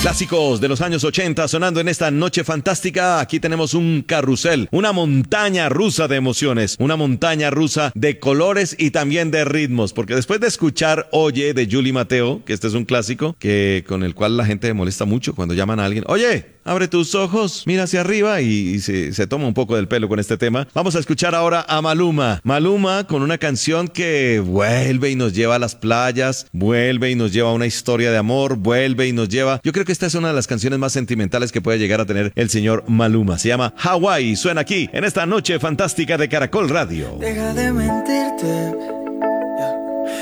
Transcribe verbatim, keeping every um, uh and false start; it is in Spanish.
Clásicos de los años ochenta sonando en esta noche fantástica. Aquí tenemos un carrusel, una montaña rusa de emociones, una montaña rusa de colores y también de ritmos. Porque después de escuchar Oye de Julie Mateo, que este es un clásico que con el cual la gente molesta mucho cuando llaman a alguien, oye, abre tus ojos, mira hacia arriba y, y se, se toma un poco del pelo con este tema. Vamos a escuchar ahora a Maluma. Maluma con una canción que vuelve y nos lleva a las playas, vuelve y nos lleva a una historia de amor, vuelve y nos lleva... Yo creo que esta es una de las canciones más sentimentales que puede llegar a tener el señor Maluma. Se llama Hawaii. Suena aquí en esta noche fantástica de Caracol Radio. Deja de mentirte,